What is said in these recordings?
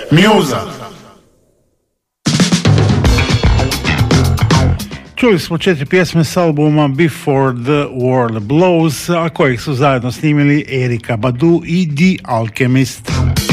Musa. Čuli smo 4 pjesme s albuma Before the World Blows, a kojih su zajedno snimili Erykah Badu i The Alchemist.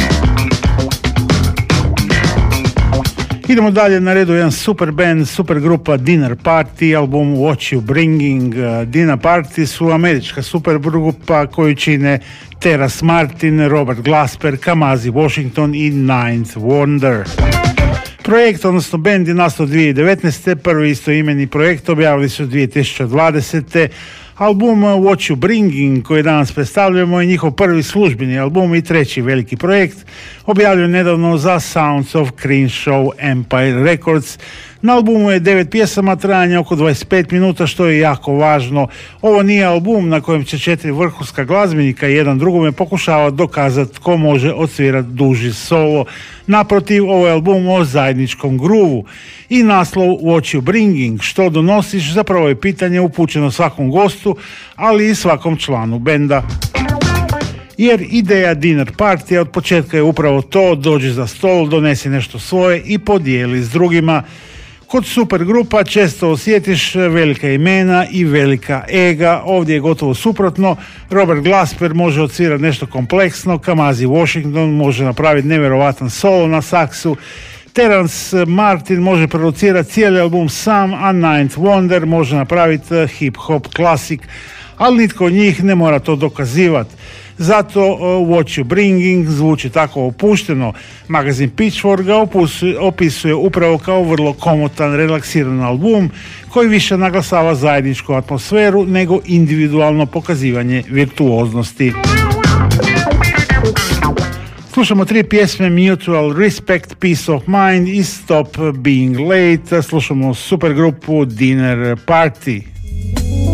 Idemo dalje, na redu jedan super band, super grupa Dinner Party, album What You Bringing. Dinner Party su američka super grupa koju čine Terrace Martin, Robert Glasper, Kamasi Washington i Ninth Wonder. Projekt, odnosno band je nastao 2019. Prvi istoimeni projekt objavili su 2020. Album What You Bringing, koji danas predstavljamo, je njihov prvi službeni album i treći veliki projekt, objavljen nedavno za Sounds of Crenshaw Empire Records. Na albumu je 9 pjesama, trajanja oko 25 minuta, što je jako važno. Ovo nije album na kojem će 4 vrhunska glazbenika jedan drugome pokušava dokazati tko može odsvirati duži solo. Naprotiv, ovo je album o zajedničkom gruvu. I naslov What You Bringing, što donosiš, zapravo je pitanje upućeno svakom gostu, ali i svakom članu benda. Jer ideja Dinner Party od početka je upravo to: dođi za stol, donesi nešto svoje i podijeli s drugima. Kod supergrupa često osjetiš velika imena i velika ega, ovdje je gotovo suprotno. Robert Glasper može odsvirati nešto kompleksno, Kamasi Washington može napraviti nevjerovatan solo na saksu, Terrence Martin može producirati cijeli album sam, a Ninth Wonder može napraviti hip-hop klasik, ali nitko od njih ne mora to dokazivati. Zato What You Bringing zvuči tako opušteno. Magazin Pitchfork ga opisuje upravo kao vrlo komotan, relaksiran album koji više naglasava zajedničku atmosferu nego individualno pokazivanje virtuoznosti. Slušamo 3 pjesme: Mutual Respect, Peace of Mind i Stop Being Late. Slušamo supergrupu Dinner Party.